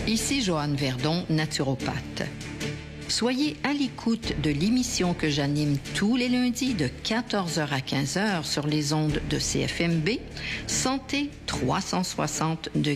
Ici Joanne Verdon, naturopathe. Soyez à l'écoute de l'émission que j'anime tous les lundis de 14h à 15h sur les ondes de CFMB, Santé 360 de